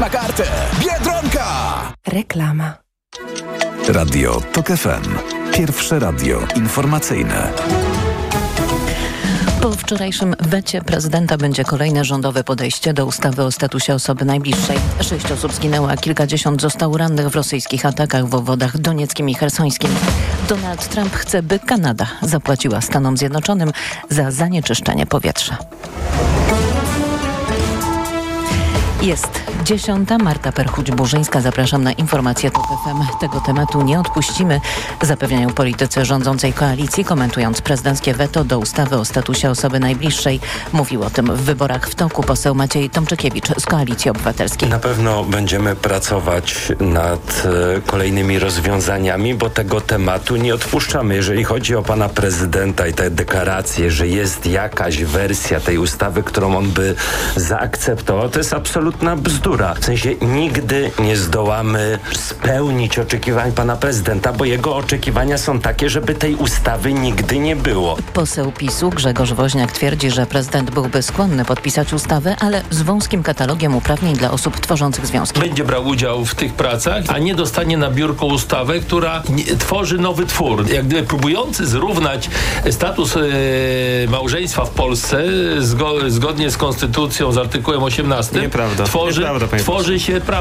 Na kartę! Biedronka! Reklama. Radio TOK FM. Pierwsze radio informacyjne. Po wczorajszym wecie prezydenta będzie kolejne rządowe podejście do ustawy o statusie osoby najbliższej. 6 osób zginęło, a kilkadziesiąt zostało rannych w rosyjskich atakach w obwodach donieckim i chersońskim. Donald Trump chce, by Kanada zapłaciła Stanom Zjednoczonym za zanieczyszczenie powietrza. Jest 10. Marta Perchuć-Burzyńska. Zapraszam na informacje TOK FM. Tego tematu nie odpuścimy, zapewniają politycy rządzącej koalicji, komentując prezydenckie weto do ustawy o statusie osoby najbliższej. Mówił o tym w Wyborach w toku poseł Maciej Tomczykiewicz z Koalicji Obywatelskiej. Na pewno będziemy pracować nad kolejnymi rozwiązaniami, bo tego tematu nie odpuszczamy. Jeżeli chodzi o pana prezydenta i te deklaracje, że jest jakaś wersja tej ustawy, którą on by zaakceptował, to jest absolutna bzdura. W sensie nigdy nie zdołamy spełnić oczekiwań pana prezydenta, bo jego oczekiwania są takie, żeby tej ustawy nigdy nie było. Poseł PiS-u Grzegorz Woźniak twierdzi, że prezydent byłby skłonny podpisać ustawę, ale z wąskim katalogiem uprawnień dla osób tworzących związki. Będzie brał udział w tych pracach, a nie dostanie na biurko ustawę, która tworzy nowy twór. Jak gdyby próbujący zrównać status małżeństwa w Polsce zgodnie z konstytucją, z artykułem 18, tworzy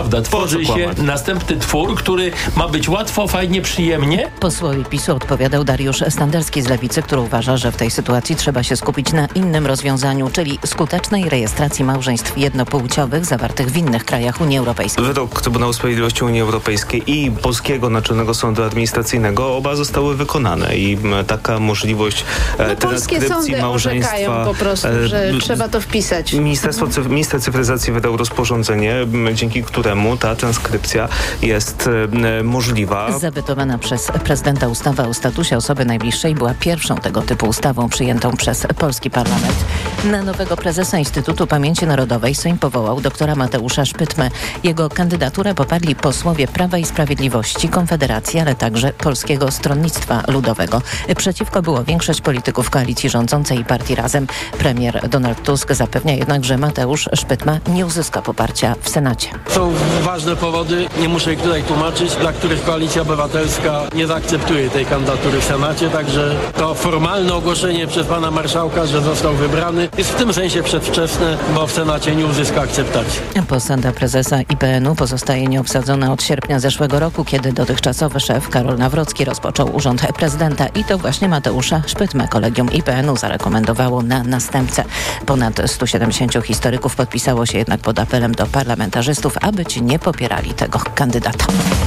się następny twór, który ma być łatwo, fajnie, przyjemnie. Posłowi PiS-u odpowiadał Dariusz Standerski z Lewicy, który uważa, że w tej sytuacji trzeba się skupić na innym rozwiązaniu, czyli skutecznej rejestracji małżeństw jednopłciowych zawartych w innych krajach Unii Europejskiej. Wyrok Trybunału Sprawiedliwości Unii Europejskiej i Polskiego Naczelnego Sądu Administracyjnego oba zostały wykonane i taka możliwość transkrypcji małżeństwa po prostu, że trzeba to wpisać. Minister cyfryzacji wydał rozporządzenie, dzięki któremu ta transkrypcja jest możliwa. Zawetowana przez prezydenta ustawa o statusie osoby najbliższej była pierwszą tego typu ustawą przyjętą przez polski parlament. Na nowego prezesa Instytutu Pamięci Narodowej Sejm powołał doktora Mateusza Szpytmę. Jego kandydaturę poparli posłowie Prawa i Sprawiedliwości, Konfederacji, ale także Polskiego Stronnictwa Ludowego. Przeciwko było większość polityków koalicji rządzącej i partii Razem. Premier Donald Tusk zapewnia jednak, że Mateusz Szpytma nie uzyska poparcia w Senacie. Są ważne powody, nie muszę ich tutaj tłumaczyć, dla których Koalicja Obywatelska nie zaakceptuje tej kandydatury w Senacie, także to formalne ogłoszenie przez pana marszałka, że został wybrany, jest w tym sensie przedwczesne, bo w Senacie nie uzyska akceptacji. Posada prezesa IPN-u pozostaje nieobsadzona od sierpnia zeszłego roku, kiedy dotychczasowy szef Karol Nawrocki rozpoczął urząd prezydenta i to właśnie Mateusza Szpytmę kolegium IPN-u zarekomendowało na następcę. Ponad 170 historyków podpisało się jednak pod apelem do parlamentarzystów, aby ci nie popierali tego kandydata.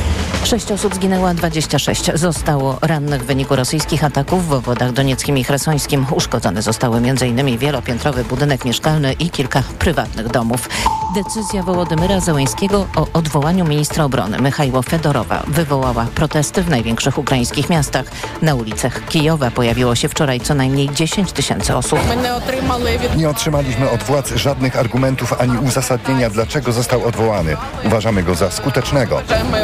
6 osób zginęło, a 26 zostało rannych w wyniku rosyjskich ataków w obwodach donieckim i chersońskim. Uszkodzone zostały m.in. wielopiętrowy budynek mieszkalny i kilka prywatnych domów. Decyzja Wołodymyra Zełenskiego o odwołaniu ministra obrony Michajła Fedorowa wywołała protesty w największych ukraińskich miastach. Na ulicach Kijowa pojawiło się wczoraj co najmniej 10 000 osób. Nie otrzymaliśmy od władz żadnych argumentów ani uzasadnienia, dlaczego został odwołany. Uważamy go za skutecznego.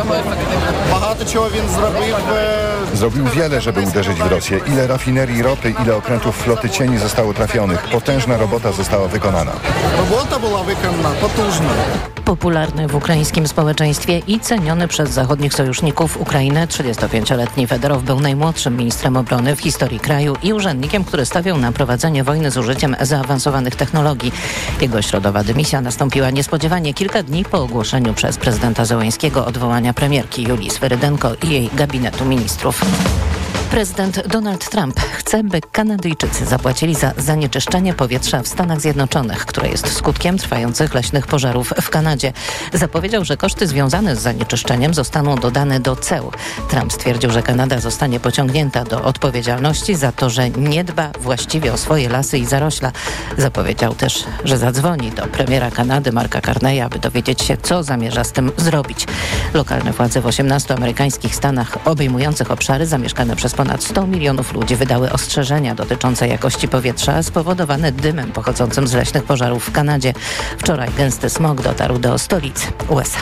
Zrobił wiele, żeby uderzyć w Rosję. Ile rafinerii ropy, ile okrętów floty cieni zostało trafionych. Potężna robota została wykonana. Robota była wykonana, potężna. Popularny w ukraińskim społeczeństwie i ceniony przez zachodnich sojuszników Ukrainy, 35-letni Fedorow był najmłodszym ministrem obrony w historii kraju i urzędnikiem, który stawiał na prowadzenie wojny z użyciem zaawansowanych technologii. Jego środowa dymisja nastąpiła niespodziewanie kilka dni po ogłoszeniu przez prezydenta Zełenskiego odwołania premierki Julii Swerydenko i jej gabinetu ministrów. Prezydent Donald Trump chce, by Kanadyjczycy zapłacili za zanieczyszczenie powietrza w Stanach Zjednoczonych, które jest skutkiem trwających leśnych pożarów w Kanadzie. Zapowiedział, że koszty związane z zanieczyszczeniem zostaną dodane do ceł. Trump stwierdził, że Kanada zostanie pociągnięta do odpowiedzialności za to, że nie dba właściwie o swoje lasy i zarośla. Zapowiedział też, że zadzwoni do premiera Kanady Marka Carneya, aby dowiedzieć się, co zamierza z tym zrobić. Lokalne władze w 18 amerykańskich stanach obejmujących obszary zamieszkane przez ponad 100 milionów ludzi wydały ostrzeżenia dotyczące jakości powietrza spowodowane dymem pochodzącym z leśnych pożarów w Kanadzie. Wczoraj gęsty smog dotarł do stolicy USA.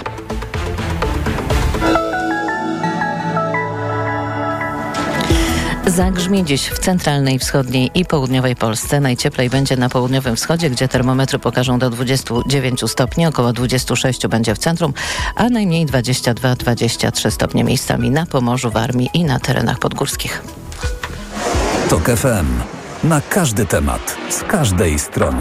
Zagrzmi dziś w centralnej, wschodniej i południowej Polsce. Najcieplej będzie na południowym wschodzie, gdzie termometry pokażą do 29 stopni, około 26 będzie w centrum, a najmniej 22-23 stopnie miejscami na Pomorzu, Warmii i na terenach podgórskich. TOK FM. Na każdy temat, z każdej strony.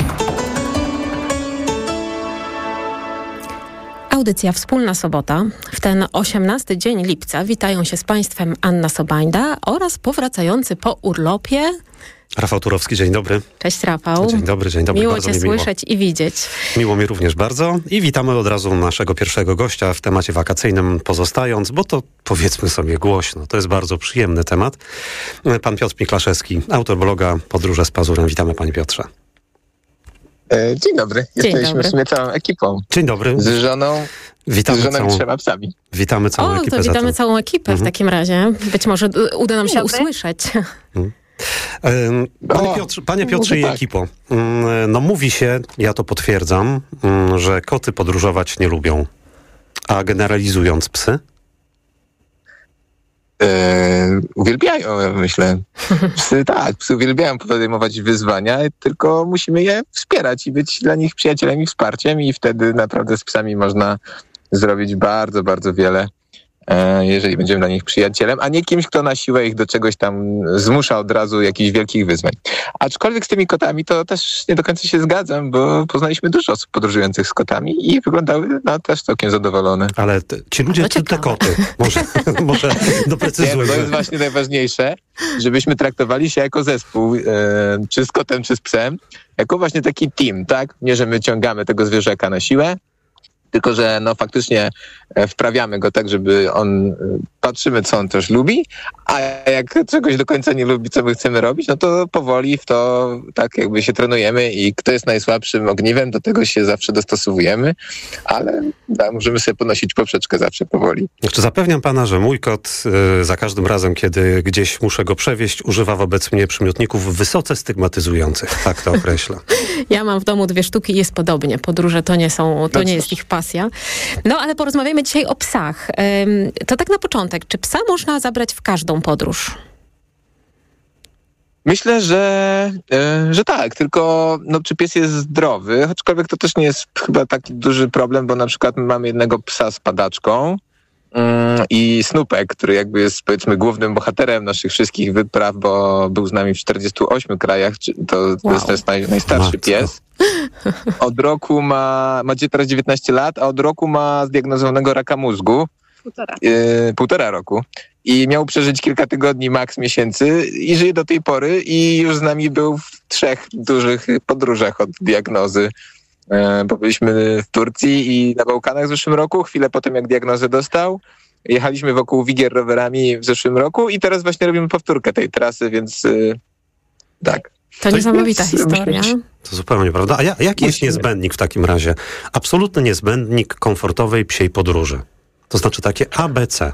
Audycja Wspólna Sobota. W ten 18 dzień lipca witają się z Państwem Anna Sobańda oraz powracający po urlopie Rafał Turowski, dzień dobry. Cześć Rafał. Dzień dobry. Miło bardzo Cię słyszeć i widzieć. Miło mi również bardzo i witamy od razu naszego pierwszego gościa w temacie wakacyjnym pozostając, bo to powiedzmy sobie głośno, to jest bardzo przyjemny temat. Pan Piotr Miklaszewski, autor bloga Podróże z Pazurem. Witamy Panie Piotrze. Dzień dobry. Jesteśmy w sumie całą ekipą. Dzień dobry. Z żoną, witamy i 3 psami. Witamy całą ekipę. Witamy całą ekipę w takim razie. Być może uda nam się usłyszeć. Panie Piotrze i ekipo, no mówi się, ja to potwierdzam, że koty podróżować nie lubią, a generalizując psy? Uwielbiają, ja myślę. Psy uwielbiają podejmować wyzwania, tylko musimy je wspierać i być dla nich przyjacielem i wsparciem i wtedy naprawdę z psami można zrobić bardzo, bardzo wiele, jeżeli będziemy dla nich przyjacielem, a nie kimś, kto na siłę ich do czegoś tam zmusza od razu jakichś wielkich wyzwań. Aczkolwiek z tymi kotami to też nie do końca się zgadzam, bo poznaliśmy dużo osób podróżujących z kotami i wyglądały też całkiem zadowolone. Ale ci ludzie, czy te koty? Może doprecyzujmy. To jest właśnie najważniejsze, żebyśmy traktowali się jako zespół, czy z kotem, czy z psem, jako właśnie taki team, tak? Nie, że my ciągamy tego zwierzaka na siłę, tylko że faktycznie wprawiamy go tak, żeby patrzymy, co on też lubi, a jak czegoś do końca nie lubi, co my chcemy robić, no to powoli w to tak jakby się trenujemy i kto jest najsłabszym ogniwem, do tego się zawsze dostosowujemy, ale możemy sobie podnosić poprzeczkę zawsze powoli. Jeszcze zapewniam pana, że mój kot za każdym razem, kiedy gdzieś muszę go przewieźć, używa wobec mnie przymiotników wysoce stygmatyzujących. Tak to określa. Ja mam w domu 2 sztuki i jest podobnie. Podróże to nie jest ich pasja. No ale porozmawiamy dzisiaj o psach. To tak na początek. Czy psa można zabrać w każdą podróż? Myślę, że tak, tylko czy pies jest zdrowy, aczkolwiek to też nie jest chyba taki duży problem, bo na przykład my mamy jednego psa z padaczką i Snupek, który jakby jest powiedzmy głównym bohaterem naszych wszystkich wypraw, bo był z nami w 48 krajach, to jest najstarszy pies. Od roku ma teraz 19 lat, a od roku ma zdiagnozowanego raka mózgu. Półtora roku. I miał przeżyć kilka tygodni, maks miesięcy i żyje do tej pory i już z nami był w 3 dużych podróżach od diagnozy. Bo byliśmy w Turcji i na Bałkanach w zeszłym roku, chwilę potem jak diagnozę dostał. Jechaliśmy wokół Wigier rowerami w zeszłym roku i teraz właśnie robimy powtórkę tej trasy, więc tak. To niesamowita historia. To zupełnie prawda. A jaki jest niezbędnik w takim razie? Absolutny niezbędnik komfortowej psiej podróży. To znaczy takie ABC.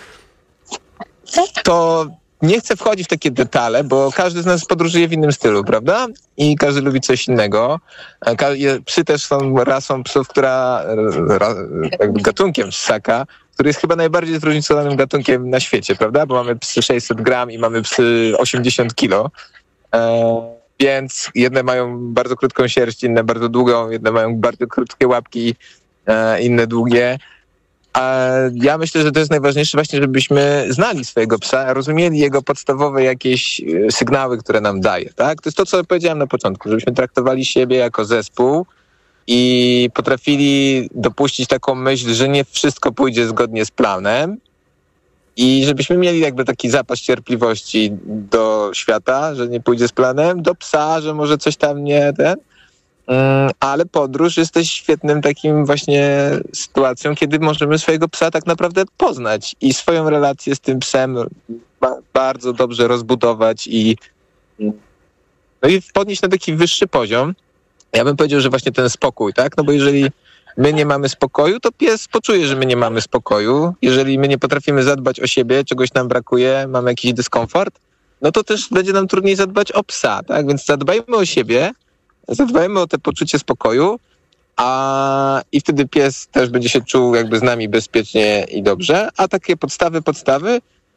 To nie chcę wchodzić w takie detale, bo każdy z nas podróżuje w innym stylu, prawda? I każdy lubi coś innego. Psy też są rasą psów, jakby gatunkiem ssaka, który jest chyba najbardziej zróżnicowanym gatunkiem na świecie, prawda? Bo mamy psy 600 gram i mamy psy 80 kilo. Więc jedne mają bardzo krótką sierść, inne bardzo długą, jedne mają bardzo krótkie łapki, inne długie. A ja myślę, że to jest najważniejsze właśnie, żebyśmy znali swojego psa, rozumieli jego podstawowe jakieś sygnały, które nam daje, tak? To jest to, co powiedziałem na początku, żebyśmy traktowali siebie jako zespół i potrafili dopuścić taką myśl, że nie wszystko pójdzie zgodnie z planem i żebyśmy mieli jakby taki zapas cierpliwości do świata, że nie pójdzie z planem, do psa, że może coś tam ale podróż jest też świetnym takim właśnie sytuacją, kiedy możemy swojego psa tak naprawdę poznać i swoją relację z tym psem bardzo dobrze rozbudować i podnieść na taki wyższy poziom. Ja bym powiedział, że właśnie ten spokój, tak? No bo jeżeli my nie mamy spokoju, to pies poczuje, że my nie mamy spokoju. Jeżeli my nie potrafimy zadbać o siebie, czegoś nam brakuje, mamy jakiś dyskomfort, no to też będzie nam trudniej zadbać o psa, tak? Więc zadbajmy o siebie, zadbajmy o to poczucie spokoju, i wtedy pies też będzie się czuł jakby z nami bezpiecznie i dobrze. A takie podstawy,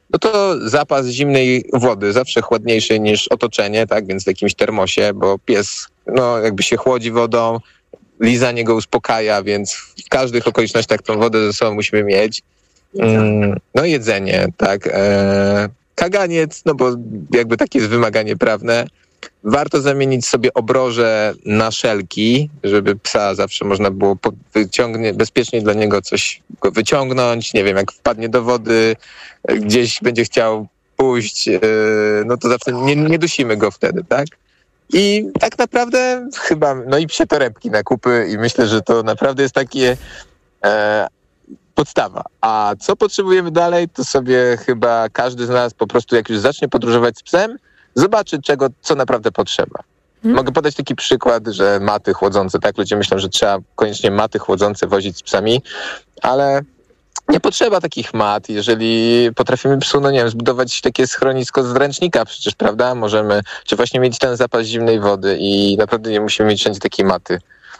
no to zapas zimnej wody, zawsze chłodniejszy niż otoczenie, tak, więc w jakimś termosie, bo pies, no, jakby się chłodzi wodą, lizanie go uspokaja, więc w każdych okolicznościach tą wodę ze sobą musimy mieć. No jedzenie, tak. Kaganiec, no bo jakby takie jest wymaganie prawne. Warto zamienić sobie obroże na szelki, żeby psa zawsze można było bezpiecznie dla niego coś go wyciągnąć. Nie wiem, jak wpadnie do wody, gdzieś będzie chciał pójść, no to zawsze nie dusimy go wtedy, tak? I tak naprawdę chyba, no i psie torebki na kupy i myślę, że to naprawdę jest takie podstawa. A co potrzebujemy dalej, to sobie chyba każdy z nas po prostu, jak już zacznie podróżować z psem, zobaczy, co naprawdę potrzeba. Mogę podać taki przykład, że maty chłodzące, tak? Ludzie myślą, że trzeba koniecznie maty chłodzące wozić z psami, ale nie potrzeba takich mat, jeżeli potrafimy psu, no nie wiem, zbudować takie schronisko z ręcznika przecież, prawda? Możemy, czy właśnie mieć ten zapas zimnej wody i naprawdę nie musimy mieć wszędzie takiej maty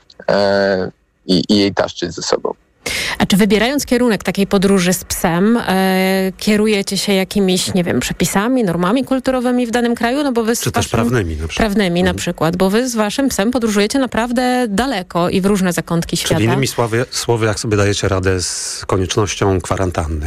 i jej taszczyć ze sobą. A czy wybierając kierunek takiej podróży z psem, kierujecie się jakimiś, nie wiem, przepisami, normami kulturowymi w danym kraju? No bo wy czy też prawnymi na przykład. Prawnymi na przykład, bo wy z waszym psem podróżujecie naprawdę daleko i w różne zakątki świata. Czyli innymi słowy, jak sobie dajecie radę z koniecznością kwarantanny?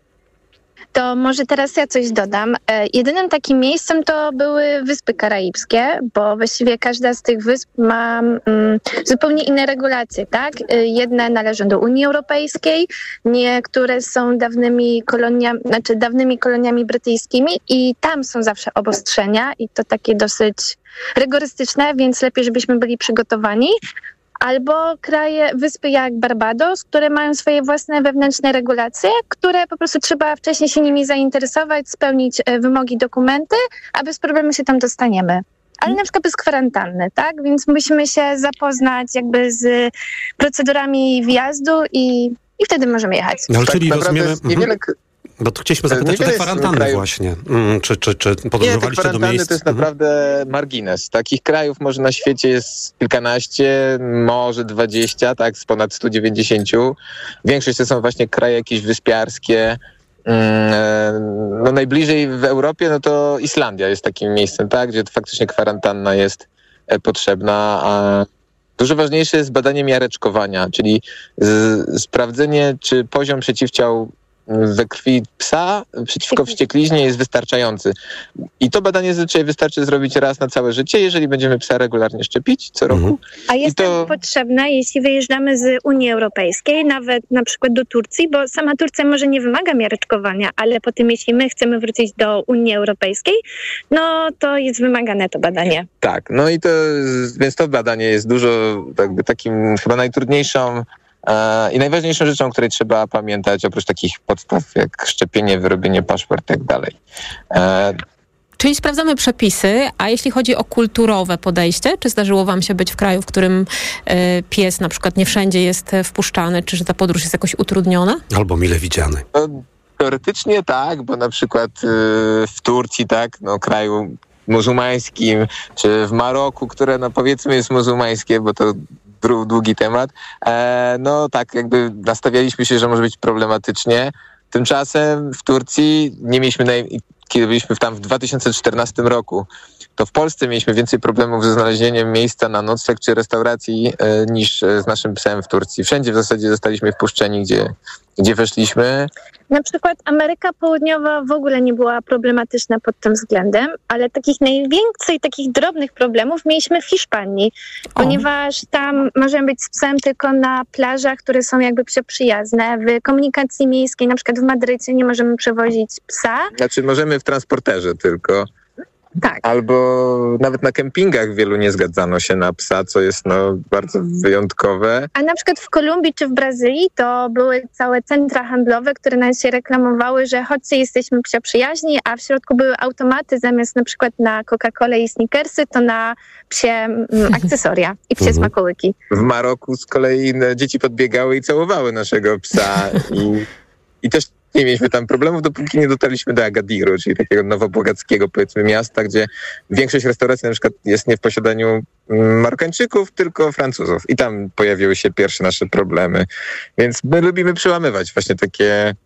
To może teraz ja coś dodam. Jedynym takim miejscem to były Wyspy Karaibskie, bo właściwie każda z tych wysp ma zupełnie inne regulacje, tak? Jedne należą do Unii Europejskiej, niektóre są dawnymi koloniami brytyjskimi i tam są zawsze obostrzenia i to takie dosyć rygorystyczne, więc lepiej, żebyśmy byli przygotowani. Albo wyspy jak Barbados, które mają swoje własne wewnętrzne regulacje, które po prostu trzeba wcześniej się nimi zainteresować, spełnić wymogi, dokumenty, a bez problemu się tam dostaniemy. Ale na przykład bez kwarantanny, tak? Więc musimy się zapoznać jakby z procedurami wjazdu i wtedy możemy jechać. No, ale tak, czyli rozumiemy... Bo tu chcieliśmy zapytać o te kwarantanny właśnie. Czy podróżowaliście do miejsc? To jest naprawdę margines. Takich krajów może na świecie jest kilkanaście, może 20, tak, z ponad 190. Większość to są właśnie kraje jakieś wyspiarskie. No najbliżej w Europie, no to Islandia jest takim miejscem, tak, gdzie faktycznie kwarantanna jest potrzebna, a dużo ważniejsze jest badanie miareczkowania, czyli sprawdzenie, czy poziom przeciwciał we krwi psa przeciwko wściekliźnie jest wystarczający. I to badanie zazwyczaj wystarczy zrobić raz na całe życie, jeżeli będziemy psa regularnie szczepić co roku. A jest to potrzebne, jeśli wyjeżdżamy z Unii Europejskiej, nawet na przykład do Turcji, bo sama Turcja może nie wymaga miareczkowania, ale potem jeśli my chcemy wrócić do Unii Europejskiej, no to jest wymagane to badanie. Tak, no i więc to badanie jest dużo jakby takim chyba najtrudniejszą i najważniejszą rzeczą, o której trzeba pamiętać, oprócz takich podstaw jak szczepienie, wyrobienie paszport i tak dalej. Czyli sprawdzamy przepisy, a jeśli chodzi o kulturowe podejście, czy zdarzyło wam się być w kraju, w którym pies na przykład nie wszędzie jest wpuszczany, czy że ta podróż jest jakoś utrudniona? Albo mile widziany. No, teoretycznie tak, bo na przykład w Turcji, tak, no kraju muzułmańskim, czy w Maroku, które no powiedzmy jest muzułmańskie, bo to długi temat, no tak jakby nastawialiśmy się, że może być problematycznie. Tymczasem w Turcji nie mieliśmy, kiedy byliśmy tam w 2014 roku, to w Polsce mieliśmy więcej problemów ze znalezieniem miejsca na nocleg czy restauracji niż z naszym psem w Turcji. Wszędzie w zasadzie zostaliśmy wpuszczeni, gdzie weszliśmy. Na przykład Ameryka Południowa w ogóle nie była problematyczna pod tym względem, ale takich drobnych problemów mieliśmy w Hiszpanii, ponieważ tam możemy być z psem tylko na plażach, które są jakby przyjazne. W komunikacji miejskiej, na przykład w Madrycie nie możemy przewozić psa. Znaczy możemy w transporterze tylko. Tak. Albo nawet na kempingach wielu nie zgadzano się na psa, co jest no bardzo wyjątkowe. A na przykład w Kolumbii czy w Brazylii to były całe centra handlowe, które nas się reklamowały, że chodźcie, jesteśmy psioprzyjaźni, a w środku były automaty zamiast na przykład na Coca-Colę i Snickersy, to na psie akcesoria i psie smakołyki. W Maroku z kolei dzieci podbiegały i całowały naszego psa i też nie mieliśmy tam problemów, dopóki nie dotarliśmy do Agadiru, czyli takiego nowobogackiego, powiedzmy, miasta, gdzie większość restauracji na przykład jest nie w posiadaniu Marokańczyków, tylko Francuzów. I tam pojawiły się pierwsze nasze problemy. Więc my lubimy przełamywać właśnie takie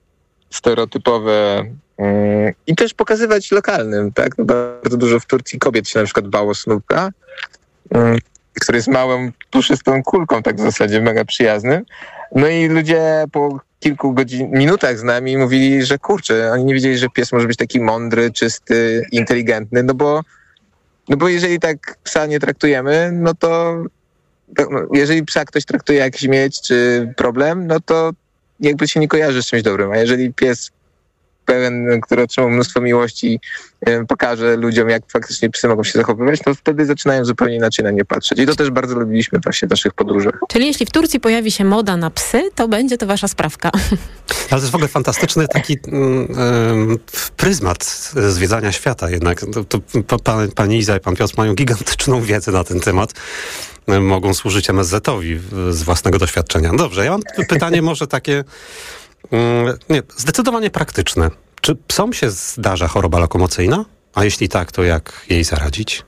stereotypowe i też pokazywać lokalnym, tak? No bardzo dużo w Turcji kobiet się na przykład bało snupka, który jest małą, puszystą kulką, tak w zasadzie mega przyjaznym. No i ludzie po kilku minutach z nami mówili, że kurczę, oni nie wiedzieli, że pies może być taki mądry, czysty, inteligentny, no bo jeżeli tak psa nie traktujemy, no to jeżeli psa ktoś traktuje jak śmieć czy problem, no to jakby się nie kojarzy z czymś dobrym, a jeżeli pies pełen, który otrzymał mnóstwo miłości, pokaże ludziom, jak faktycznie psy mogą się zachowywać, to wtedy zaczynają zupełnie inaczej na nie patrzeć. I to też bardzo lubiliśmy właśnie w naszych podróżach. Czyli jeśli w Turcji pojawi się moda na psy, to będzie to wasza sprawka. Ale to jest w ogóle fantastyczny taki pryzmat zwiedzania świata jednak. Pani Iza i pan Piotr mają gigantyczną wiedzę na ten temat. Mogą służyć MSZ-owi z własnego doświadczenia. Dobrze, ja mam pytanie może takie zdecydowanie praktyczne. Czy psom się zdarza choroba lokomocyjna? A jeśli tak, to jak jej zaradzić?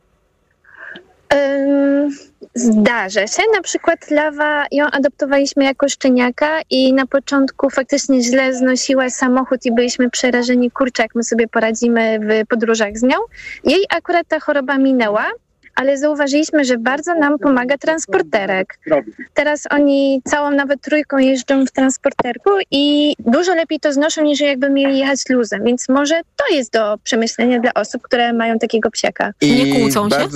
Zdarza się. Na przykład Lawa, ją adoptowaliśmy jako szczeniaka i na początku faktycznie źle znosiła samochód i byliśmy przerażeni, kurczę, jak my sobie poradzimy w podróżach z nią. Jej akurat ta choroba minęła, ale zauważyliśmy, że bardzo nam pomaga transporterek. Teraz oni całą nawet trójką jeżdżą w transporterku i dużo lepiej to znoszą, niż jakby mieli jechać luzem. Więc może to jest do przemyślenia dla osób, które mają takiego psiaka. Nie kłócą się?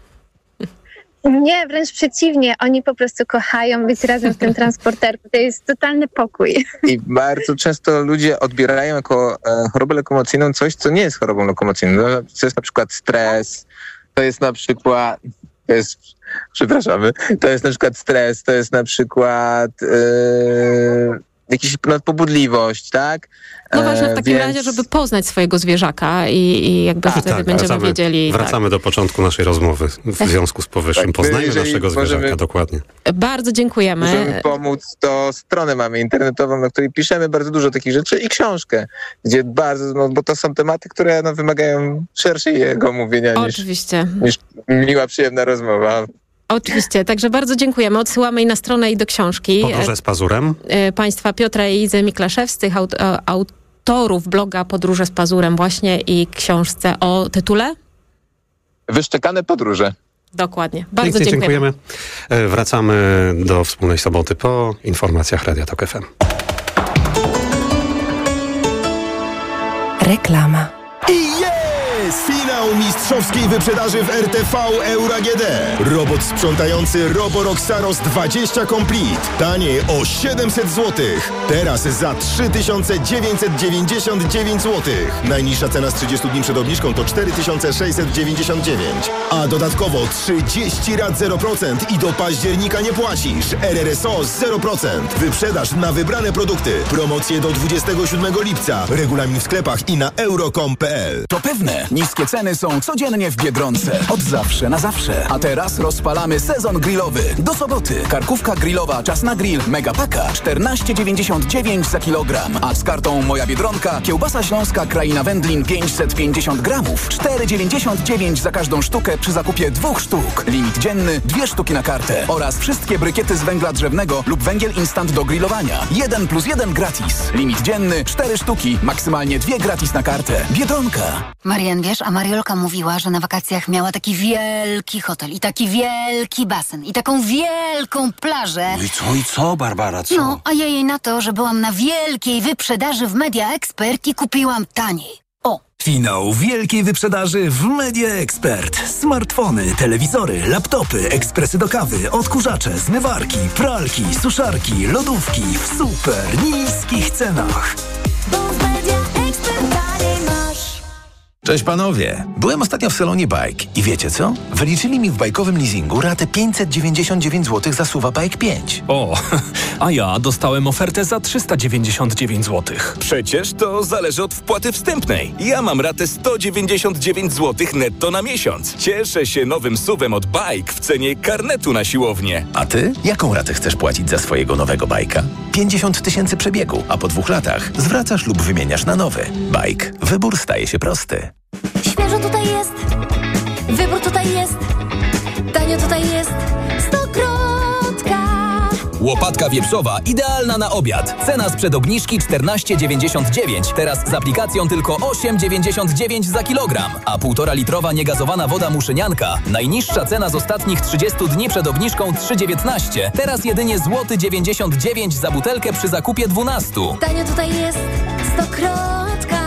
Nie, wręcz przeciwnie. Oni po prostu kochają być razem w tym transporterku. To jest totalny pokój. I bardzo często ludzie odbierają jako chorobę lokomocyjną coś, co nie jest chorobą lokomocyjną. To jest na przykład stres, to jest na przykład stres, to jest na przykład jakiś nadpobudliwość, tak? No ważne w takim razie, żeby poznać swojego zwierzaka i jakby wtedy będziemy wiedzieli... Wracamy do początku naszej rozmowy w związku z powyższym. Poznajmy naszego zwierzaka, dokładnie. Bardzo dziękujemy. Możemy pomóc, to stronę mamy internetową, na której piszemy bardzo dużo takich rzeczy i książkę, gdzie bardzo, bo to są tematy, które wymagają szerszego mówienia niż miła, przyjemna rozmowa. Oczywiście, także bardzo dziękujemy. Odsyłamy i na stronę, i do książki. Podróże z pazurem. Państwa Piotra i Izy Miklaszewskich, autorów bloga Podróże z pazurem właśnie i książce o tytule? Wyszczekane podróże. Dokładnie. Bardzo dziękujemy. Wracamy do wspólnej soboty po informacjach Radia Tok FM. Reklama. I finał mistrzowskiej wyprzedaży w RTV Euro AGD. Robot sprzątający Roborock Saros 20 Complete. Taniej o 700 zł. Teraz za 3999 zł. Najniższa cena z 30 dni przed obniżką to 4699. A dodatkowo 30 rat 0% i do października nie płacisz. RRSO 0%. Wyprzedaż na wybrane produkty. Promocje do 27 lipca. Regulamin w sklepach i na euro.com.pl. To pewne. Niskie ceny są codziennie w Biedronce. Od zawsze na zawsze. A teraz rozpalamy sezon grillowy. Do soboty. Karkówka grillowa Czas na grill Megapaka 14,99 za kilogram. A z kartą Moja Biedronka kiełbasa śląska Kraina Wędlin 550 gramów. 4,99 za każdą sztukę przy zakupie 2 sztuk. Limit dzienny 2 sztuki na kartę. Oraz wszystkie brykiety z węgla drzewnego lub węgiel instant do grillowania. 1+1 gratis. Limit dzienny 4 sztuki. Maksymalnie 2 gratis na kartę. Biedronka. Marian, wiesz, a Mariolka mówiła, że na wakacjach miała taki wielki hotel i taki wielki basen i taką wielką plażę. No i co, Barbara, co? No, a ja jej na to, że byłam na wielkiej wyprzedaży w Media Expert i kupiłam taniej. O! Finał wielkiej wyprzedaży w Media Expert. Smartfony, telewizory, laptopy, ekspresy do kawy, odkurzacze, zmywarki, pralki, suszarki, lodówki w super niskich cenach. Cześć panowie, byłem ostatnio w salonie Bike i wiecie co? Wyliczyli mi w bajkowym leasingu ratę 599 zł za SUV Bike 5. O, a ja dostałem ofertę za 399 zł. Przecież to zależy od wpłaty wstępnej. Ja mam ratę 199 zł netto na miesiąc. Cieszę się nowym SUV-em od Bike w cenie karnetu na siłownię. A ty? Jaką ratę chcesz płacić za swojego nowego bajka? 50 000 przebiegu, a po 2 latach zwracasz lub wymieniasz na nowy. Bike. Wybór staje się prosty. Świeżo tutaj jest, wybór tutaj jest, tanio tutaj jest, Stokrotka. Łopatka wieprzowa idealna na obiad. Cena sprzed obniżki 14,99. Teraz z aplikacją tylko 8,99 za kilogram. A 1,5 litrowa niegazowana woda Muszynianka. Najniższa cena z ostatnich 30 dni przed obniżką 3,19. Teraz jedynie złoty 99 za butelkę przy zakupie 12. Tanio tutaj jest Stokrotka.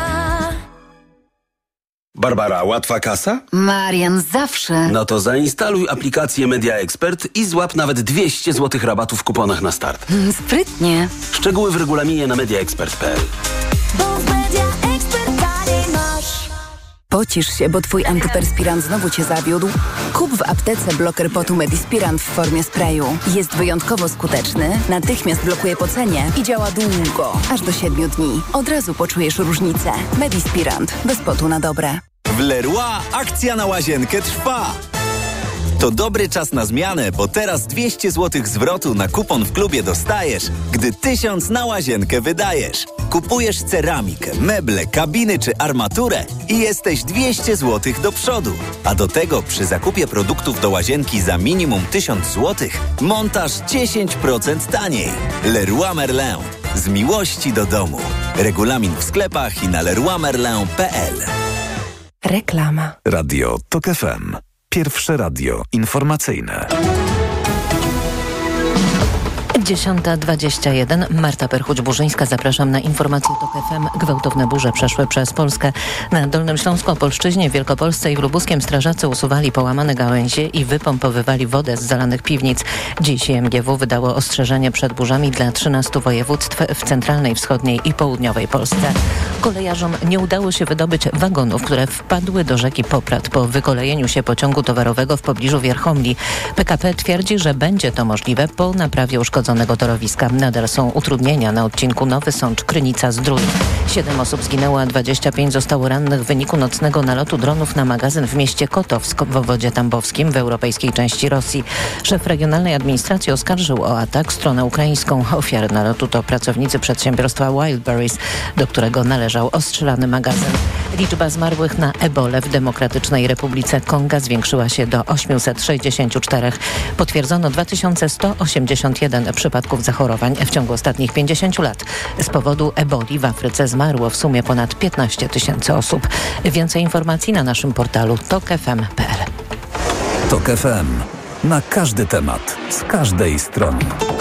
Barbara, łatwa kasa? Marian, zawsze. No to zainstaluj aplikację Media Expert i złap nawet 200 zł rabatu w kuponach na start. Sprytnie. Szczegóły w regulaminie na mediaexpert.pl. Bo w Media Expert taniej masz. Pocisz się, bo twój antyperspirant znowu cię zawiódł? Kup w aptece bloker potu Medispirant w formie sprayu. Jest wyjątkowo skuteczny, natychmiast blokuje pocenie i działa długo, aż do 7 dni. Od razu poczujesz różnicę. Medispirant. Bez potu na dobre. W Leroy akcja na łazienkę trwa. To dobry czas na zmianę, bo teraz 200 zł zwrotu na kupon w klubie dostajesz, gdy 1000 na łazienkę wydajesz. Kupujesz ceramikę, meble, kabiny czy armaturę i jesteś 200 zł do przodu. A do tego przy zakupie produktów do łazienki za minimum 1000 zł montaż 10% taniej. Leroy Merlin. Z miłości do domu. Regulamin w sklepach i na leroymerlin.pl. Reklama. Radio TOK FM. Pierwsze radio informacyjne. 10:21. Marta Perchuć-Burzyńska. Zapraszam na informacje TOK FM. Gwałtowne burze przeszły przez Polskę. Na Dolnym Śląsku, Opolszczyźnie, Wielkopolsce i w Lubuskiem strażacy usuwali połamane gałęzie i wypompowywali wodę z zalanych piwnic. Dziś MGW wydało ostrzeżenie przed burzami dla 13 województw w centralnej, wschodniej i południowej Polsce. Kolejarzom nie udało się wydobyć wagonów, które wpadły do rzeki Poprad po wykolejeniu się pociągu towarowego w pobliżu Wierchomli. PKP twierdzi, że będzie to możliwe po naprawie uszkodzonego torowiska. Nadal są utrudnienia na odcinku Nowy Sącz-Krynica-Zdrój. 7 osób zginęło, a 25 zostało rannych w wyniku nocnego nalotu dronów na magazyn w mieście Kotowsk w obwodzie tambowskim w europejskiej części Rosji. Szef regionalnej administracji oskarżył o atak stronę ukraińską. Ofiary nalotu to pracownicy przedsiębiorstwa Wildberries, do którego należał ostrzelany magazyn. Liczba zmarłych na ebolę w Demokratycznej Republice Konga zwiększyła się do 864. Potwierdzono 2181 przypadków zachorowań w ciągu ostatnich 50 lat. Z powodu eboli w Afryce zmarło w sumie ponad 15 000 osób. Więcej informacji na naszym portalu tokfm.pl. TOK FM. Na każdy temat, z każdej strony.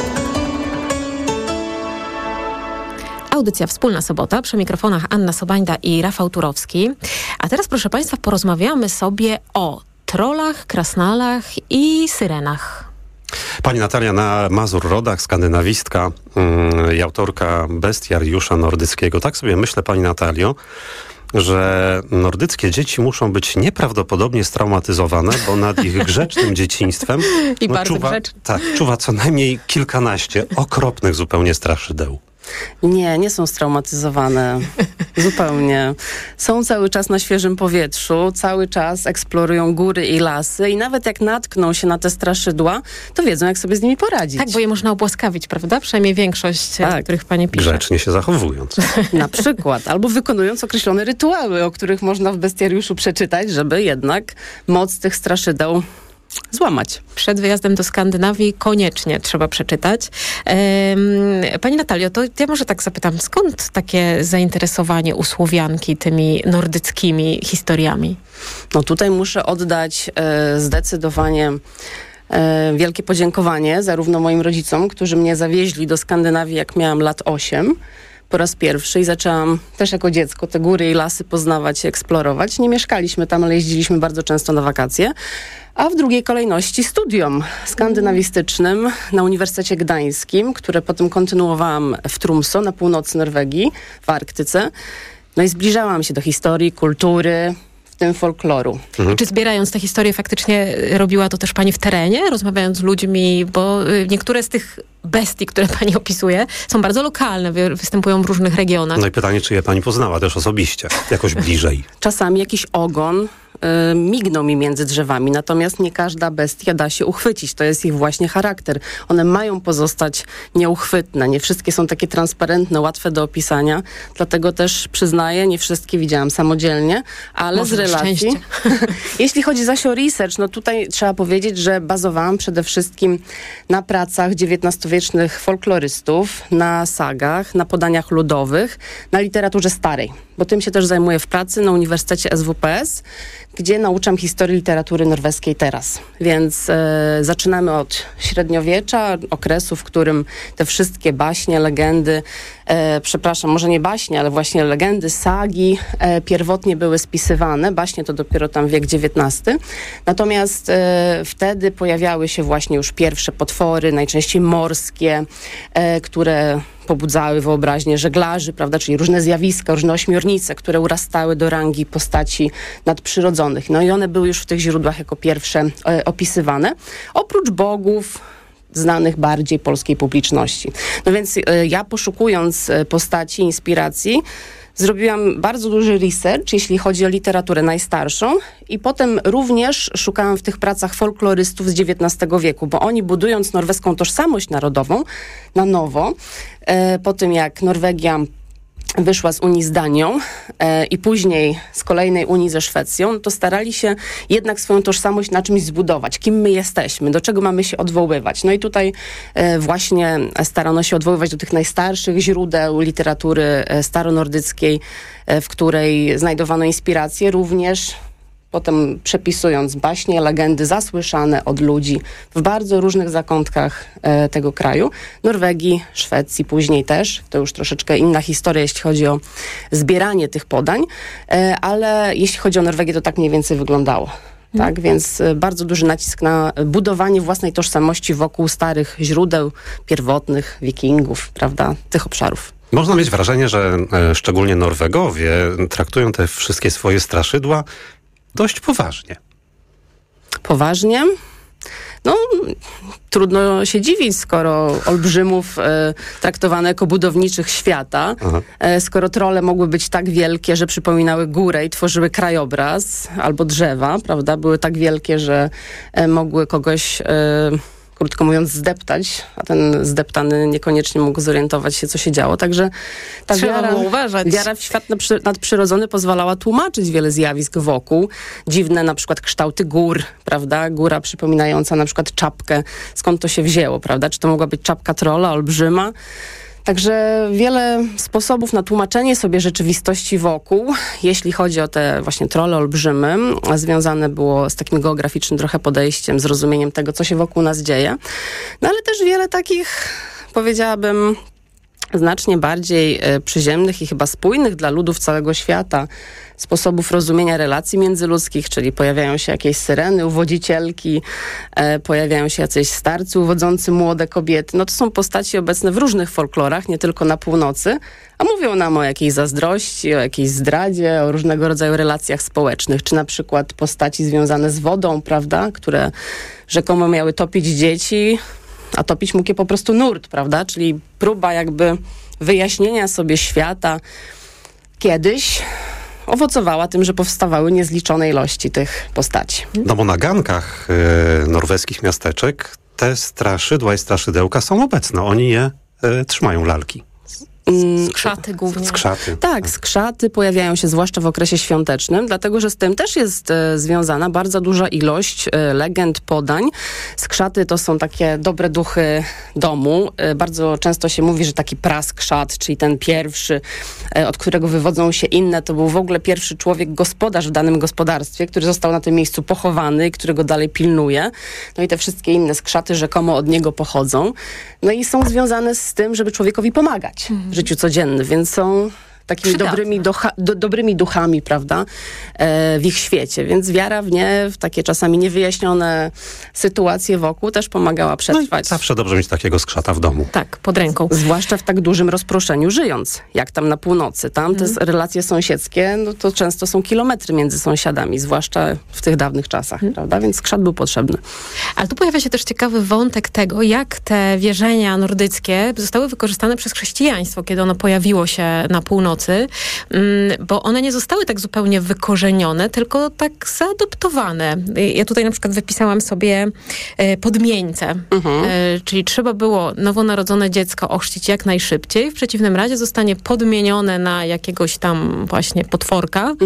Audycja Wspólna Sobota, przy mikrofonach Anna Sobańda i Rafał Turowski. A teraz, proszę Państwa, porozmawiamy sobie o trollach, krasnalach i syrenach. Pani Natalia Mazur-Rodak, skandynawistka i autorka bestiariusza nordyckiego. Tak sobie myślę, Pani Natalio, że nordyckie dzieci muszą być nieprawdopodobnie straumatyzowane, bo nad ich grzecznym dzieciństwem I bardzo grzeczne. Tak, czuwa co najmniej kilkanaście okropnych zupełnie straszydeł. Nie są straumatyzowane. Zupełnie. Są cały czas na świeżym powietrzu, cały czas eksplorują góry i lasy i nawet jak natkną się na te straszydła, to wiedzą, jak sobie z nimi poradzić. Tak, bo je można obłaskawić, prawda? Przynajmniej większość, których pani pisze. Grzecznie się zachowując. Na przykład. Albo wykonując określone rytuały, o których można w bestiariuszu przeczytać, żeby jednak moc tych straszydeł złamać. Przed wyjazdem do Skandynawii koniecznie trzeba przeczytać. Pani Natalio, to ja może tak zapytam, skąd takie zainteresowanie u Słowianki tymi nordyckimi historiami? No tutaj muszę oddać zdecydowanie wielkie podziękowanie zarówno moim rodzicom, którzy mnie zawieźli do Skandynawii, jak miałam lat 8, po raz pierwszy i zaczęłam też jako dziecko te góry i lasy poznawać i eksplorować. Nie mieszkaliśmy tam, ale jeździliśmy bardzo często na wakacje. A w drugiej kolejności studium skandynawistycznym na Uniwersytecie Gdańskim, które potem kontynuowałam w Tromsø na północy Norwegii, w Arktyce. No i zbliżałam się do historii, kultury, w tym folkloru. Czy zbierając te historie faktycznie robiła to też pani w terenie, rozmawiając z ludźmi, bo niektóre z tych bestii, które pani opisuje, są bardzo lokalne, występują w różnych regionach. No i pytanie, czy je pani poznała też osobiście, jakoś bliżej? Czasami jakiś ogon migną mi między drzewami, natomiast nie każda bestia da się uchwycić. To jest ich właśnie charakter. One mają pozostać nieuchwytne. Nie wszystkie są takie transparentne, łatwe do opisania. Dlatego też przyznaję, nie wszystkie widziałam samodzielnie, ale może z relacji. szczęście. Jeśli chodzi zaś o research, no tutaj trzeba powiedzieć, że bazowałam przede wszystkim na pracach XIX-wiecznych folklorystów, na sagach, na podaniach ludowych, na literaturze starej, bo tym się też zajmuję w pracy na Uniwersytecie SWPS, gdzie nauczam historii literatury norweskiej teraz. Więc zaczynamy od średniowiecza, okresu, w którym te wszystkie baśnie, legendy, może nie baśnie, ale właśnie legendy, sagi pierwotnie były spisywane. Baśnie to dopiero tam wiek XIX. Natomiast wtedy pojawiały się właśnie już pierwsze potwory, najczęściej morskie, które pobudzały wyobraźnię żeglarzy, prawda, czyli różne zjawiska, różne ośmiornice, które urastały do rangi postaci nadprzyrodzonych. No i one były już w tych źródłach jako pierwsze opisywane. Oprócz bogów, znanych bardziej polskiej publiczności. No więc ja poszukując postaci, inspiracji, zrobiłam bardzo duży research, jeśli chodzi o literaturę najstarszą i potem również szukałam w tych pracach folklorystów z XIX wieku, bo oni budując norweską tożsamość narodową na nowo, po tym jak Norwegia wyszła z Unii z Danią i później z kolejnej Unii ze Szwecją, to starali się jednak swoją tożsamość na czymś zbudować. Kim my jesteśmy, do czego mamy się odwoływać. No i tutaj właśnie starano się odwoływać do tych najstarszych źródeł literatury staronordyckiej, w której znajdowano inspiracje również potem przepisując baśnie, legendy zasłyszane od ludzi w bardzo różnych zakątkach tego kraju. Norwegii, Szwecji później też. To już troszeczkę inna historia, jeśli chodzi o zbieranie tych podań, ale jeśli chodzi o Norwegię, to tak mniej więcej wyglądało. Tak, więc bardzo duży nacisk na budowanie własnej tożsamości wokół starych źródeł pierwotnych, wikingów, prawda, tych obszarów. Można mieć wrażenie, że szczególnie Norwegowie traktują te wszystkie swoje straszydła dość poważnie. Poważnie? No, trudno się dziwić, skoro olbrzymów traktowano jako budowniczych świata, skoro trolle mogły być tak wielkie, że przypominały górę i tworzyły krajobraz, albo drzewa, prawda, były tak wielkie, że mogły kogoś krótko mówiąc, zdeptać, a ten zdeptany niekoniecznie mógł zorientować się, co się działo. Także ta wiara w świat nadprzyrodzony pozwalała tłumaczyć wiele zjawisk wokół. Dziwne na przykład kształty gór, prawda? Góra przypominająca na przykład czapkę. Skąd to się wzięło, prawda? Czy to mogła być czapka trolla, olbrzyma? Także wiele sposobów na tłumaczenie sobie rzeczywistości wokół, jeśli chodzi o te właśnie trolle olbrzymy, związane było z takim geograficznym trochę podejściem, zrozumieniem tego, co się wokół nas dzieje. No ale też wiele takich, powiedziałabym, znacznie bardziej przyziemnych i chyba spójnych dla ludów całego świata sposobów rozumienia relacji międzyludzkich, czyli pojawiają się jakieś syreny, uwodzicielki, pojawiają się jacyś starcy uwodzący młode kobiety. No to są postaci obecne w różnych folklorach, nie tylko na północy, a mówią nam o jakiejś zazdrości, o jakiejś zdradzie, o różnego rodzaju relacjach społecznych, czy na przykład postaci związane z wodą, prawda, które rzekomo miały topić dzieci, a topić mógł je po prostu nurt, prawda? Czyli próba jakby wyjaśnienia sobie świata kiedyś owocowała tym, że powstawały niezliczone ilości tych postaci. No bo na gankach norweskich miasteczek te straszydła i straszydełka są obecne. Oni je trzymają, lalki. Skrzaty głównie. Skrzaty. Tak, skrzaty pojawiają się zwłaszcza w okresie świątecznym, dlatego że z tym też jest związana bardzo duża ilość legend, podań. Skrzaty to są takie dobre duchy domu. Bardzo często się mówi, że taki praskrzat, czyli ten pierwszy, od którego wywodzą się inne, to był w ogóle pierwszy człowiek, gospodarz w danym gospodarstwie, który został na tym miejscu pochowany i którego dalej pilnuje. No i te wszystkie inne skrzaty rzekomo od niego pochodzą. No i są związane z tym, żeby człowiekowi pomagać w życiu codziennym, więc są takimi dobrymi duchami, prawda, w ich świecie. Więc wiara w nie, w takie czasami niewyjaśnione sytuacje wokół też pomagała przetrwać. No zawsze dobrze mieć takiego skrzata w domu. Tak, pod ręką. Zwłaszcza w tak dużym rozproszeniu żyjąc, jak tam na północy. Tam te relacje sąsiedzkie, no to często są kilometry między sąsiadami, zwłaszcza w tych dawnych czasach, prawda? Więc skrzat był potrzebny. Ale tu pojawia się też ciekawy wątek tego, jak te wierzenia nordyckie zostały wykorzystane przez chrześcijaństwo, kiedy ono pojawiło się na północy. północy, bo one nie zostały tak zupełnie wykorzenione, tylko tak zaadoptowane. Ja tutaj na przykład wypisałam sobie podmieńce, czyli trzeba było nowonarodzone dziecko ochrzcić jak najszybciej, w przeciwnym razie zostanie podmienione na jakiegoś tam właśnie potworka,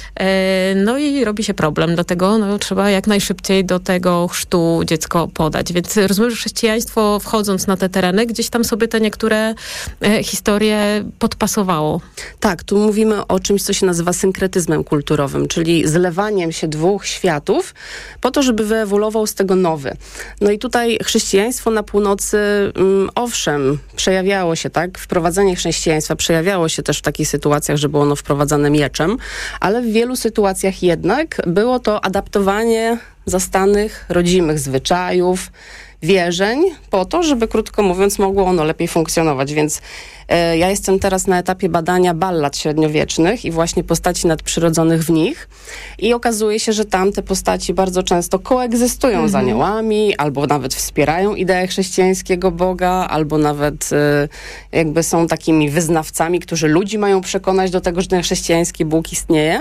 no i robi się problem, dlatego trzeba jak najszybciej do tego chrztu dziecko podać. Więc rozumiem, że chrześcijaństwo, wchodząc na te tereny, gdzieś tam sobie te niektóre historie podpasowało. Tak, tu mówimy o czymś, co się nazywa synkretyzmem kulturowym, czyli zlewaniem się dwóch światów po to, żeby wyewoluował z tego nowy. No i tutaj chrześcijaństwo na północy, owszem, przejawiało się, tak? Wprowadzenie chrześcijaństwa przejawiało się też w takich sytuacjach, że było ono wprowadzane mieczem, ale w wielu sytuacjach jednak było to adaptowanie zastanych, rodzimych zwyczajów, wierzeń, po to, żeby, krótko mówiąc, mogło ono lepiej funkcjonować. Więc ja jestem teraz na etapie badania ballad średniowiecznych i właśnie postaci nadprzyrodzonych w nich i okazuje się, że tam te postaci bardzo często koegzystują z aniołami, albo nawet wspierają ideę chrześcijańskiego Boga, albo nawet jakby są takimi wyznawcami, którzy ludzi mają przekonać do tego, że ten chrześcijański Bóg istnieje,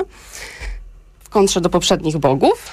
w kontrze do poprzednich bogów.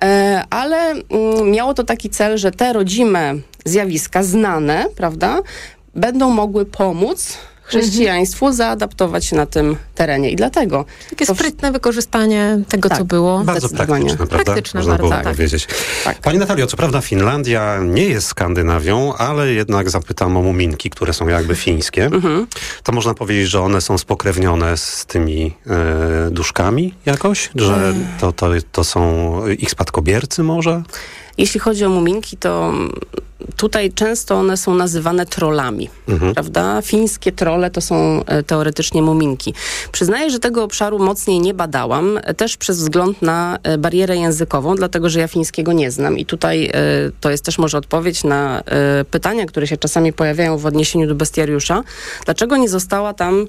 Ale miało to taki cel, że te rodzime zjawiska, znane, prawda, będą mogły pomóc chrześcijaństwu zaadaptować się na tym terenie. I dlatego... Takie sprytne wykorzystanie tego, co było. Bardzo praktyczne, prawda? Praktyczne, można bardzo, było powiedzieć. Tak. Pani Natalio, co prawda Finlandia nie jest Skandynawią, ale jednak zapytam o muminki, które są jakby fińskie. To można powiedzieć, że one są spokrewnione z tymi duszkami jakoś? Że to są ich spadkobiercy może? Jeśli chodzi o muminki, to tutaj często one są nazywane trollami, prawda? Fińskie trolle to są teoretycznie muminki. Przyznaję, że tego obszaru mocniej nie badałam, też przez wzgląd na barierę językową, dlatego, że ja fińskiego nie znam i tutaj to jest też może odpowiedź na pytania, które się czasami pojawiają w odniesieniu do bestiariusza. Dlaczego nie została tam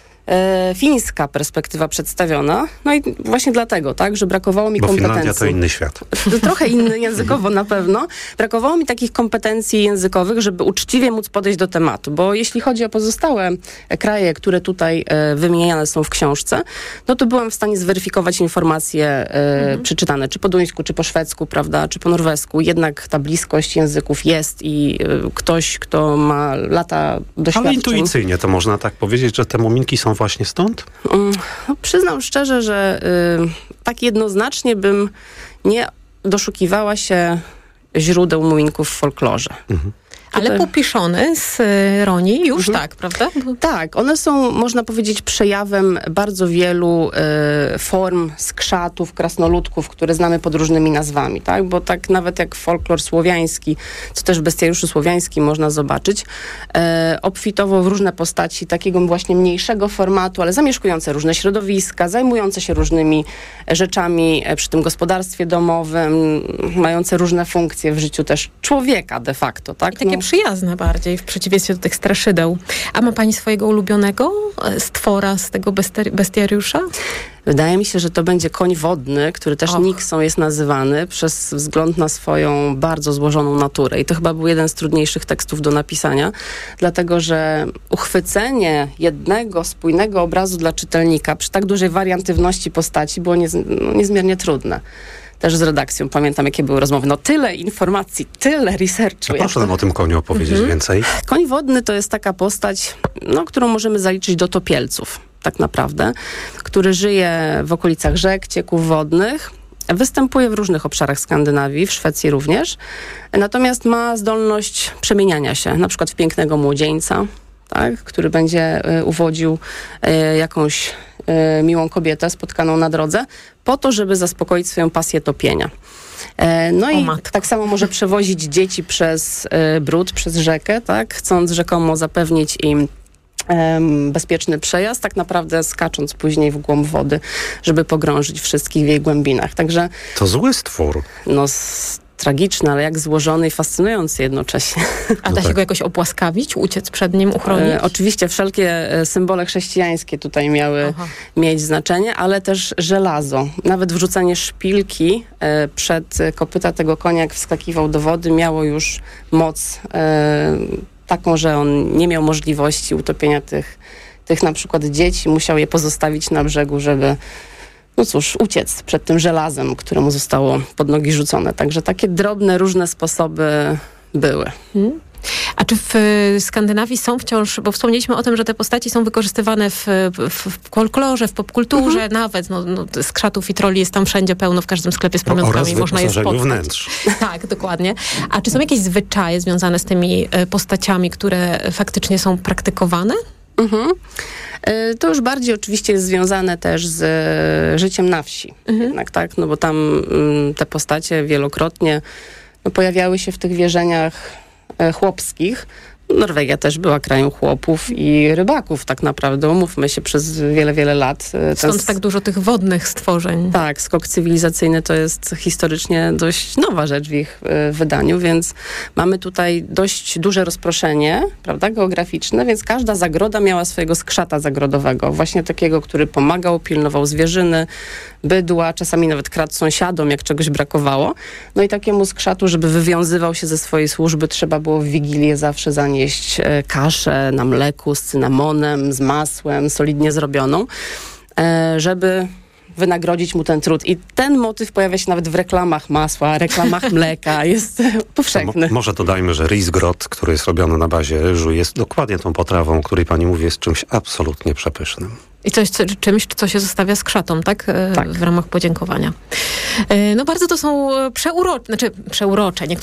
fińska perspektywa przedstawiona. No i właśnie dlatego, tak, że brakowało mi kompetencji. Bo Finlandia to inny świat. Trochę inny językowo na pewno. Brakowało mi takich kompetencji językowych, żeby uczciwie móc podejść do tematu, bo jeśli chodzi o pozostałe kraje, które tutaj wymieniane są w książce, no to byłam w stanie zweryfikować informacje przeczytane, czy po duńsku, czy po szwedzku, prawda, czy po norwesku. Jednak ta bliskość języków jest i ktoś, kto ma lata doświadczeń. Ale intuicyjnie to można tak powiedzieć, że te muminki są właśnie stąd? No, przyznam szczerze, że tak jednoznacznie bym nie doszukiwała się źródeł muminków w folklorze. Ale Pupiszony z Roni już tak, prawda? Tak, one są, można powiedzieć, przejawem bardzo wielu form skrzatów, krasnoludków, które znamy pod różnymi nazwami, tak? Bo tak nawet jak folklor słowiański, co też w bestiariuszu słowiańskim można zobaczyć, obfitował w różne postaci takiego właśnie mniejszego formatu, ale zamieszkujące różne środowiska, zajmujące się różnymi rzeczami przy tym gospodarstwie domowym, mające różne funkcje w życiu też człowieka de facto, tak? Takie przyjazne bardziej, w przeciwieństwie do tych straszydeł. A ma pani swojego ulubionego stwora z tego bestiariusza? Wydaje mi się, że to będzie koń wodny, który też Niksą jest nazywany przez wzgląd na swoją bardzo złożoną naturę. I to chyba był jeden z trudniejszych tekstów do napisania, dlatego że uchwycenie jednego spójnego obrazu dla czytelnika przy tak dużej wariantywności postaci było niezmiernie trudne. Też z redakcją pamiętam, jakie były rozmowy. No tyle informacji, tyle researchu. A proszę nam o tym koniu opowiedzieć więcej. Koń wodny to jest taka postać, którą możemy zaliczyć do topielców, tak naprawdę, który żyje w okolicach rzek, cieków wodnych. Występuje w różnych obszarach Skandynawii, w Szwecji również. Natomiast ma zdolność przemieniania się, na przykład w pięknego młodzieńca, tak, który będzie uwodził jakąś miłą kobietę spotkaną na drodze, po to, żeby zaspokoić swoją pasję topienia. No i tak samo może przewozić dzieci przez brud, przez rzekę, tak, chcąc rzekomo zapewnić im bezpieczny przejazd, tak naprawdę skacząc później w głąb wody, żeby pogrążyć wszystkich w jej głębinach. Także to zły stwór. No, tragiczny, ale jak złożony i fascynujący jednocześnie. A da się go jakoś opłaskawić, uciec przed nim, uchronić? Oczywiście wszelkie symbole chrześcijańskie tutaj miały mieć znaczenie, ale też żelazo. Nawet wrzucanie szpilki przed kopyta tego konia, jak wskakiwał do wody, miało już moc taką, że on nie miał możliwości utopienia tych tych na przykład dzieci, musiał je pozostawić na brzegu, żeby no cóż, uciec przed tym żelazem, które mu zostało pod nogi rzucone. Także takie drobne, różne sposoby były. A czy w Skandynawii są wciąż, bo wspomnieliśmy o tym, że te postaci są wykorzystywane w folklorze, w popkulturze, nawet skrzatów i trolli jest tam wszędzie pełno, w każdym sklepie z pamiątkami można je spotkać. Wnętrz. Tak, dokładnie. A czy są jakieś zwyczaje związane z tymi postaciami, które faktycznie są praktykowane? To już bardziej oczywiście jest związane też z życiem na wsi. Jednak, tak? No bo tam te postacie wielokrotnie pojawiały się w tych wierzeniach chłopskich. Norwegia też była krajem chłopów i rybaków tak naprawdę. Umówmy się, przez wiele, wiele lat. Stąd tak dużo tych wodnych stworzeń. Tak, skok cywilizacyjny to jest historycznie dość nowa rzecz w ich wydaniu, więc mamy tutaj dość duże rozproszenie, prawda, geograficzne, więc każda zagroda miała swojego skrzata zagrodowego. Właśnie takiego, który pomagał, pilnował zwierzyny, bydła, czasami nawet kradł sąsiadom, jak czegoś brakowało. No i takiemu skrzatu, żeby wywiązywał się ze swojej służby, trzeba było w Wigilię zawsze zanieść kaszę na mleku z cynamonem, z masłem, solidnie zrobioną, żeby wynagrodzić mu ten trud. I ten motyw pojawia się nawet w reklamach masła, reklamach mleka. Jest powszechny. Może dodajmy, że risgrot, który jest robiony na bazie ryżu, jest dokładnie tą potrawą, o której pani mówi, jest czymś absolutnie przepysznym. I czymś, co się zostawia skrzatą, tak? W ramach podziękowania. No bardzo to są przeurocze, niektóre